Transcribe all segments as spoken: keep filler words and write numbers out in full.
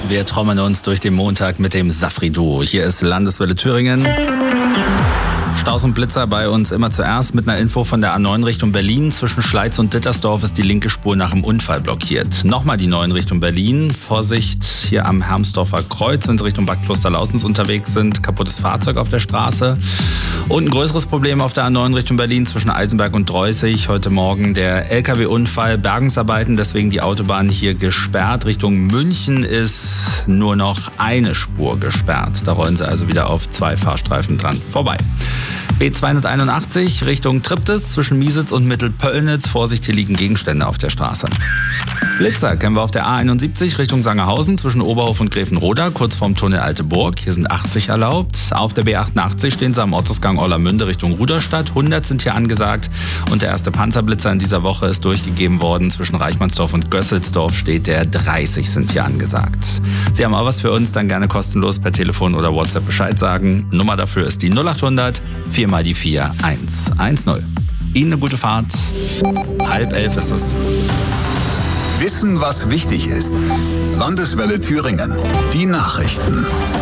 Wir trommeln uns durch den Montag mit dem Safri-Duo. Hier ist Landeswelle Thüringen. Staus und Blitzer bei uns immer zuerst mit einer Info von der A neun Richtung Berlin. Zwischen Schleiz und Dittersdorf ist die linke Spur nach dem Unfall blockiert. Nochmal die neun Richtung Berlin. Vorsicht hier am Hermsdorfer Kreuz, wenn Sie Richtung Bad Klosterlausens unterwegs sind. Kaputtes Fahrzeug auf der Straße. Und ein größeres Problem auf der A neun Richtung Berlin zwischen Eisenberg und Dreußig. Heute Morgen der L K W-Unfall, Bergungsarbeiten, deswegen die Autobahn hier gesperrt. Richtung München ist nur noch eine Spur gesperrt. Da rollen Sie also wieder auf zwei Fahrstreifen dran vorbei. B zweihunderteinundachtzig Richtung Triptis zwischen Miesitz und Mittelpöllnitz. Vorsicht, hier liegen Gegenstände auf der Straße. Blitzer kennen wir auf der A einundsiebzig Richtung Sangerhausen zwischen Oberhof und Grevenroda, kurz vorm Tunnel Alte Burg. Hier sind achtzig erlaubt. Auf der B achtundachtzig stehen Sie am Ortsgang Orlamünde Richtung Ruderstadt. hundert sind hier angesagt. Und der erste Panzerblitzer in dieser Woche ist durchgegeben worden. Zwischen Reichmannsdorf und Gösselsdorf steht der. dreißig sind hier angesagt. Sie haben auch was für uns, dann gerne kostenlos per Telefon oder WhatsApp Bescheid sagen. Nummer dafür ist die null achthundert vier mal die vier eins eins null. Ihnen eine gute Fahrt. Halb elf ist es. Wissen, was wichtig ist. Landeswelle Thüringen. Die Nachrichten.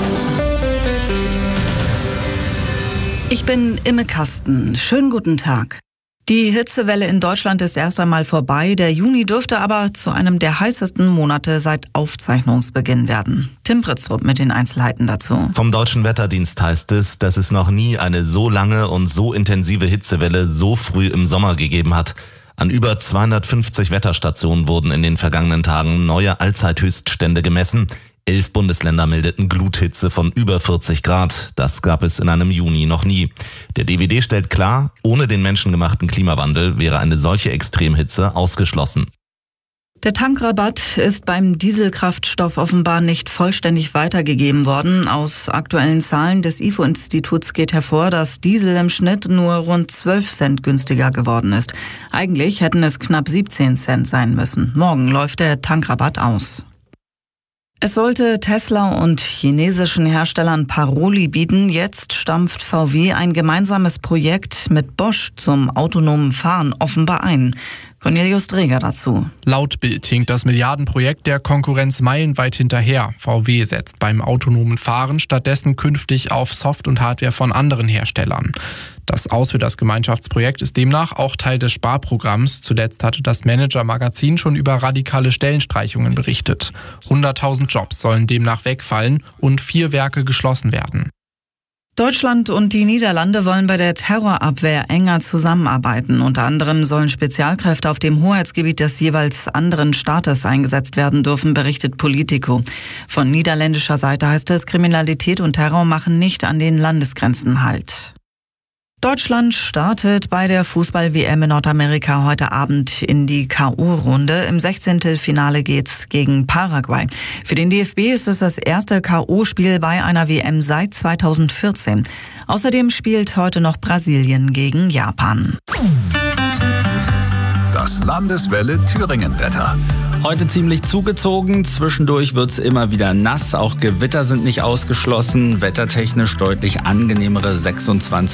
Ich bin Imme Kasten. Schönen guten Tag. Die Hitzewelle in Deutschland ist erst einmal vorbei. Der Juni dürfte aber zu einem der heißesten Monate seit Aufzeichnungsbeginn werden. Tim Pritztrup mit den Einzelheiten dazu. Vom Deutschen Wetterdienst heißt es, dass es noch nie eine so lange und so intensive Hitzewelle so früh im Sommer gegeben hat. An über zweihundertfünfzig Wetterstationen wurden in den vergangenen Tagen neue Allzeithöchststände gemessen. Elf Bundesländer meldeten Gluthitze von über vierzig Grad. Das gab es in einem Juni noch nie. Der D W D stellt klar, ohne den menschengemachten Klimawandel wäre eine solche Extremhitze ausgeschlossen. Der Tankrabatt ist beim Dieselkraftstoff offenbar nicht vollständig weitergegeben worden. Aus aktuellen Zahlen des I F O-Instituts geht hervor, dass Diesel im Schnitt nur rund zwölf Cent günstiger geworden ist. Eigentlich hätten es knapp siebzehn Cent sein müssen. Morgen läuft der Tankrabatt aus. Es sollte Tesla und chinesischen Herstellern Paroli bieten. Jetzt stampft V W ein gemeinsames Projekt mit Bosch zum autonomen Fahren offenbar ein. Cornelius Dreger dazu. Laut Bild hinkt das Milliardenprojekt der Konkurrenz meilenweit hinterher. V W setzt beim autonomen Fahren stattdessen künftig auf Soft- und Hardware von anderen Herstellern. Das Aus für das Gemeinschaftsprojekt ist demnach auch Teil des Sparprogramms. Zuletzt hatte das Manager-Magazin schon über radikale Stellenstreichungen berichtet. hunderttausend Jobs sollen demnach wegfallen und vier Werke geschlossen werden. Deutschland und die Niederlande wollen bei der Terrorabwehr enger zusammenarbeiten. Unter anderem sollen Spezialkräfte auf dem Hoheitsgebiet des jeweils anderen Staates eingesetzt werden dürfen, berichtet Politico. Von niederländischer Seite heißt es, Kriminalität und Terror machen nicht an den Landesgrenzen Halt. Deutschland startet bei der Fußball-W M in Nordamerika heute Abend in die K O-Runde. Im Sechzehntelfinale geht's gegen Paraguay. Für den D F B ist es das erste K O-Spiel bei einer W M seit zweitausendvierzehn. Außerdem spielt heute noch Brasilien gegen Japan. Das Landeswelle Thüringen-Wetter. Heute ziemlich zugezogen, zwischendurch wird's immer wieder nass, auch Gewitter sind nicht ausgeschlossen, wettertechnisch deutlich angenehmere sechsundzwanzig